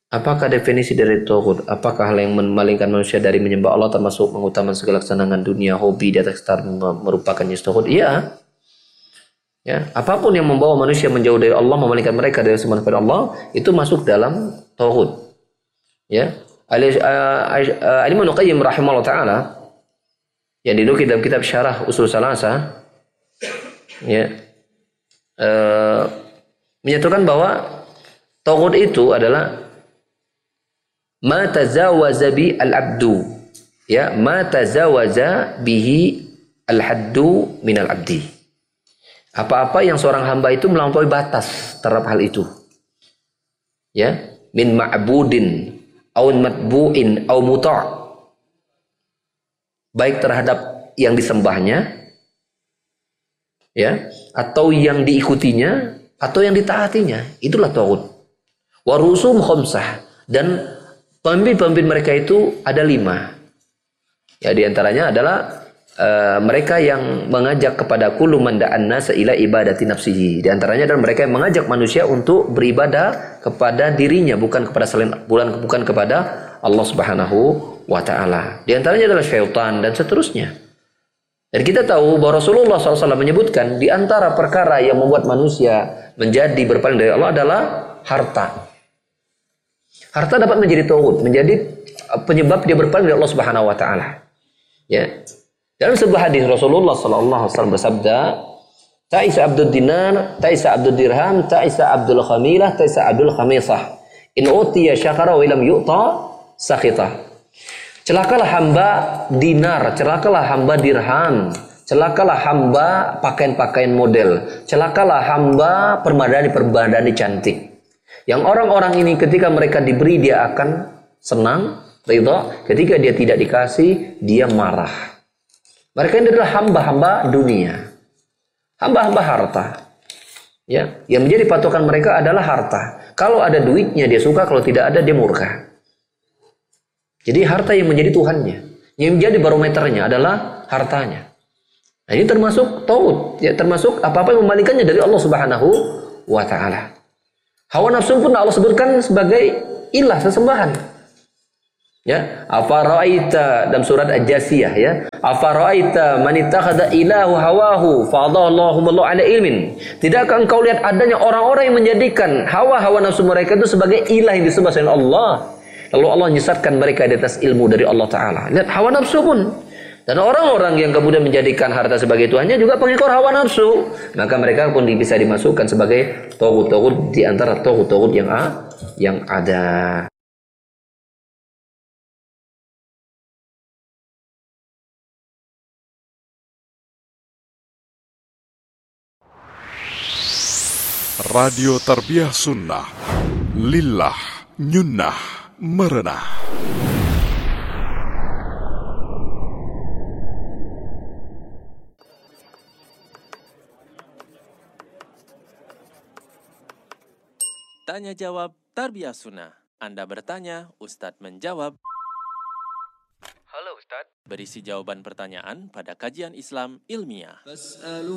Apakah definisi dari tauhid? Apakah hal yang memalingkan manusia dari menyembah Allah termasuk mengutamakan segala kesenangan dunia, hobi di atas star merupakan jenis tauhid? Iya. Ya, apapun yang membawa manusia menjauh dari Allah, memalingkan mereka dari semua kepada Allah, itu masuk dalam tauhid. Ya. Al-Imam Qayyim rahimahullah taala yang dinukil dalam kitab Syarah Usul Salasah, ya, eh, menyatakan bahwa tauhid itu adalah ma tazawaza bi al-abdu, ya, ma tazawaza bihi al-haddu min al-abdi. Apa-apa yang seorang hamba itu melampaui batas terhadap hal itu, ya, min ma'budin au matbu'in au muta', baik terhadap yang disembahnya, ya, atau yang diikutinya atau yang ditaatinya. Itulah tauhid. Wa rusum khamsah, dan pemimpin-pemimpin mereka itu ada 5. Ya, diantaranya adalah mereka yang mengajak kepada kullu man da'an nasa ila ibadati nafsihi. Di antaranya adalah mereka yang mengajak manusia untuk beribadah kepada dirinya, bukan kepada selain, bukan kepada Allah Subhanahu wa taala. Di antaranya adalah syaitan dan seterusnya. Dan kita tahu bahwa Rasulullah SAW menyebutkan di antara perkara yang membuat manusia menjadi berpaling dari Allah adalah harta. Harta dapat menjadi tauhid, menjadi penyebab dia berpaling dari Allah Subhanahu wa taala. Ya. Dalam sebuah hadis Rasulullah sallallahu alaihi wasallam bersabda, "Ta'isa abdud dinar, ta'isa abdud dirham, ta'isa abdul khamilah, ta'isa abdul khamisah. In utiya syakara wa lam yu'ta sakhita." Celakalah hamba dinar, celakalah hamba dirham, celakalah hamba pakaian-pakaian model, celakalah hamba permadani cantik. Yang orang-orang ini ketika mereka diberi dia akan senang, ridha, ketika dia tidak dikasih dia marah. Mereka ini adalah hamba-hamba dunia, hamba-hamba harta. Ya, yang menjadi patokan mereka adalah harta. Kalau ada duitnya dia suka, kalau tidak ada dia murka. Jadi harta yang menjadi Tuhannya, yang menjadi barometernya adalah hartanya. Nah, ini termasuk tauhid, ya, termasuk apa-apa yang memalingkannya dari Allah Subhanahu wa taala. Hawa nafsu pun Allah sebutkan sebagai ilah, sesembahan. Ya, afara'aita dalam surat Al-Jasiyah, ya. Afara'aita man ittakhadha ilahu hawahu fadallahu ala ilmin. Tidakkah engkau lihat adanya orang-orang yang menjadikan hawa nafsu mereka itu sebagai ilah yang disembah selain Allah. Lalu Allah menyesatkan mereka di atas ilmu dari Allah Ta'ala. Lihat hawa nafsu pun. Dan orang-orang yang kemudian menjadikan harta sebagai Tuhannya juga pengikut hawa nafsu. Maka mereka pun bisa dimasukkan sebagai tauhid di antara tauhid yang ada. Radio Tarbiyah Sunnah, lillah, nyunnah, merenah. Tanya jawab Tarbiyah Sunnah. Anda bertanya, Ustadz menjawab. Halo Ustadz. Berisi jawaban pertanyaan pada kajian Islam ilmiah.